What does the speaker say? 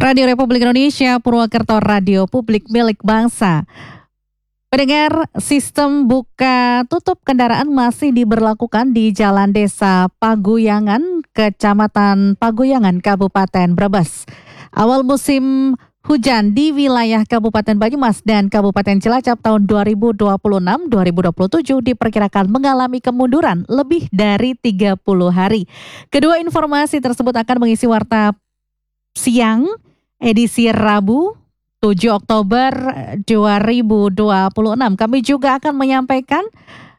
Radio Republik Indonesia, Purwokerto, radio publik milik bangsa. Pendengar, sistem buka tutup kendaraan masih diberlakukan di Jalan Desa Paguyangan, Kecamatan Paguyangan, Kabupaten Brebes. Awal musim hujan di wilayah Kabupaten Banyumas dan Kabupaten Cilacap tahun 2026-2027 diperkirakan mengalami kemunduran lebih dari 30 hari. Kedua informasi tersebut akan mengisi warta siang edisi Rabu 7 Oktober 2026. Kami juga akan menyampaikan